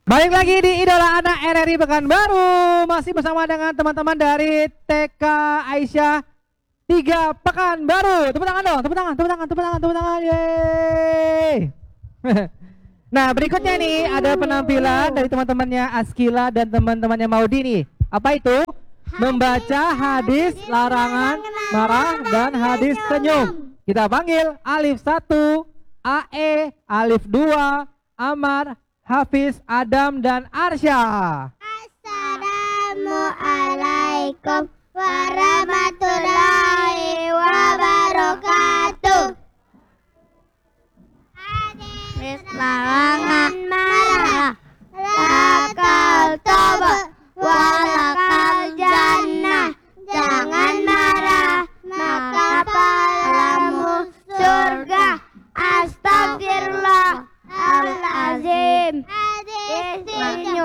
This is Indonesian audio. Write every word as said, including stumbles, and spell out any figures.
Balik lagi di Idola Anak R R I Pekanbaru. Masih bersama dengan teman-teman dari T K Aisyah tiga Pekanbaru. Tepuk tangan dong, tepuk tangan, tepuk tangan, tepuk tangan, tepuk tangan. Yeay. Nah, berikutnya nih ada penampilan dari teman-temannya Askila dan teman-temannya Maudi nih. Apa itu? Membaca hadis larangan marah dan hadis senyum. Kita panggil Alif satu, A E, Alif dua, Amar, Hafiz, Adam, dan Arsya. Assalamualaikum warahmatullahi wabarakatuh. Hadis larangan marah, lakal toba, walakal jannah. Jangan marah, maka padamu surga. Astagfirullah al-azim. Hadis